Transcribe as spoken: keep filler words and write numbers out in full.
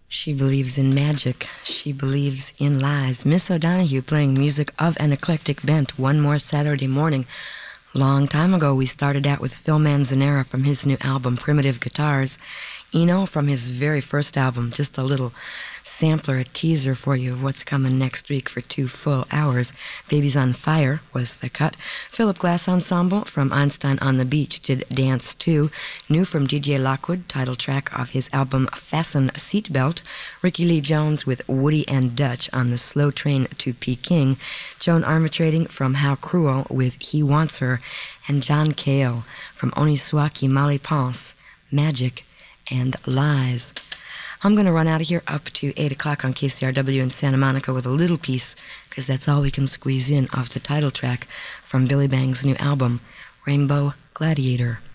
She believes in magic. She believes in lies. Miss O'Donoghue playing music of an eclectic bent one more Saturday morning. Long time ago, we started out with Phil Manzanera from his new album, Primitive Guitars. Eno from his very first album, just a little sampler, a teaser for you of what's coming next week for two full hours. Babies on Fire was the cut. Philip Glass Ensemble from Einstein on the Beach did Dance two. New from D J Lockwood, title track of his album Fasten Seatbelt. Ricky Lee Jones with Woody and Dutch on the Slow Train to Peking. Joan Armatrading from How Cruel with He Wants Her. And John Cale from Oniswaki Malipense, Magic and Lies. I'm going to run out of here up to eight o'clock on K C R W in Santa Monica with a little piece, because that's all we can squeeze in of the title track from Billy Bang's new album, Rainbow Gladiator.